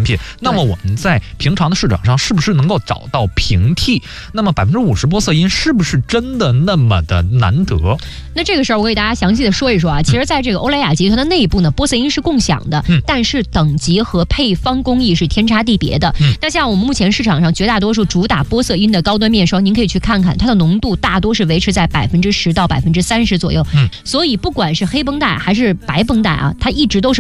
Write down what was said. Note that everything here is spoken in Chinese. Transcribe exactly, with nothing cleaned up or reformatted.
产品，那么我们在平常的市场上是不是能够找到平替？那么百分之五十玻色因是不是真的那么的难得？ 那这个事儿我给大家详细的说一说啊。其实在这个欧莱雅集团的内部呢，玻色因是共享的， 嗯、 但是等级和配方工艺是天差地别的。 嗯、 那像我们目前市场上绝大多数主打玻色因的高端面霜，您可以去看看，它的浓度大多是维持在百分之十到百分之三十左右。 嗯， 所以不管是黑绷带还是白绷带啊，它一直都是